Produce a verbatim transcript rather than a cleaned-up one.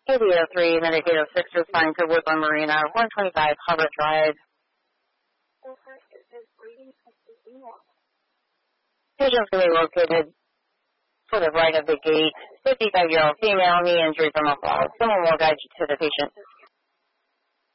A D O three, Medicaid oh six, responding to Woodland Marina, one twenty-five Hubbard Drive. Patient's going to be located to the right of the gate. fifty-five-year-old female, knee injury from a fall. Someone will guide you to the patient.